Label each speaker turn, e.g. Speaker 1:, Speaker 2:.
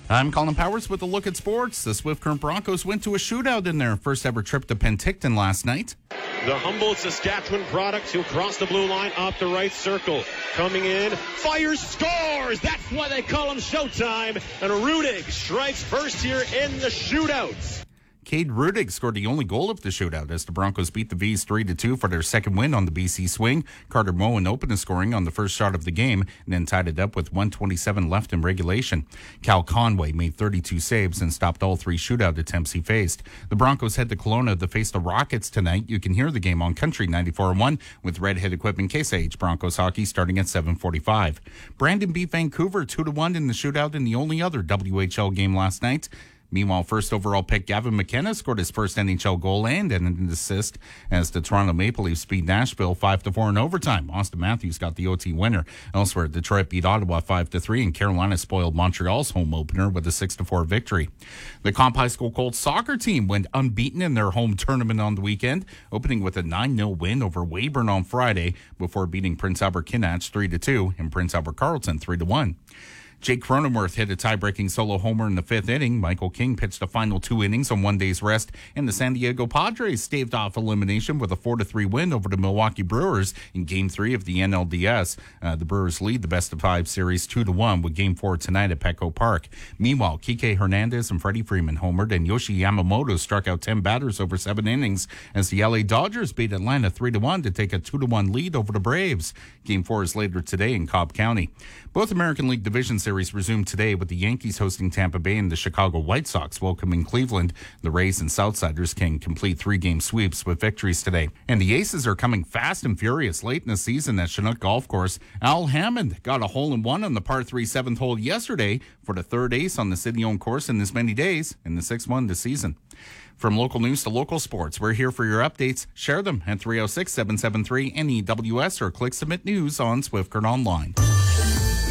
Speaker 1: I'm Colin Powers with a look at sports. The Swift Current Broncos went to a shootout in their first ever trip to Penticton last night.
Speaker 2: The Humboldt Saskatchewan product who crossed the blue line off the right circle. Coming in, fires, scores! That's why they call him Showtime. And Rudig strikes first here in the shootout.
Speaker 1: Cade Rudig scored the only goal of the shootout as the Broncos beat the Vs 3-2 for their second win on the BC swing. Carter Moen opened the scoring on the first shot of the game and then tied it up with 1:27 left in regulation. Cal Conway made 32 saves and stopped all three shootout attempts he faced. The Broncos head to Kelowna to face the Rockets tonight. You can hear the game on Country 94.1 with Redhead Equipment Case IH Broncos hockey starting at 7:45. Brandon beat Vancouver 2-1 in the shootout in the only other WHL game last night. Meanwhile, first overall pick Gavin McKenna scored his first NHL goal and an assist as the Toronto Maple Leafs beat Nashville 5-4 in overtime. Austin Matthews got the OT winner. Elsewhere, Detroit beat Ottawa 5-3, and Carolina spoiled Montreal's home opener with a 6-4 victory. The Comp High School Colts soccer team went unbeaten in their home tournament on the weekend, opening with a 9-0 win over Weyburn on Friday before beating Prince Albert Kinatch 3-2 and Prince Albert Carleton 3-1. Jake Cronenworth hit a tie-breaking solo homer in the fifth inning. Michael King pitched the final 2 innings on 1 day's rest, and the San Diego Padres staved off elimination with a 4-3 win over the Milwaukee Brewers in Game 3 of the NLDS. The Brewers lead the best-of-5 series 2-1 with Game 4 tonight at Petco Park. Meanwhile, Kike Hernandez and Freddie Freeman homered, and Yoshi Yamamoto struck out 10 batters over 7 innings as the LA Dodgers beat Atlanta 3-1 to take a 2-1 lead over the Braves. Game 4 is later today in Cobb County. Both American League Division Series resumed today with the Yankees hosting Tampa Bay and the Chicago White Sox welcoming Cleveland. The Rays and Southsiders can complete 3-game sweeps with victories today. And the Aces are coming fast and furious late in the season at Chinook Golf Course. Al Hammond got a hole-in-one on the par 3 7th hole yesterday for the third ace on the city-owned course in this many days and the 6th one this season. From local news to local sports, we're here for your updates. Share them at 306-773-NEWS or click Submit News on Swift Current Online.